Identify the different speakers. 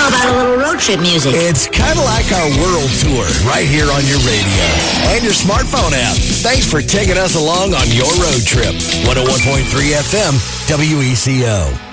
Speaker 1: How about a little road trip music?
Speaker 2: It's kind of like our world tour right here on your radio and your smartphone app. Thanks for taking us along on your road trip. 101.3 FM, WECO.